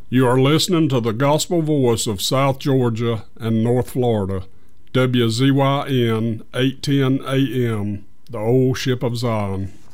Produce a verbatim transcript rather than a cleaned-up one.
You are listening to the gospel voice of South Georgia and North Florida, W Z Y N eight ten A M, the old ship of Zion.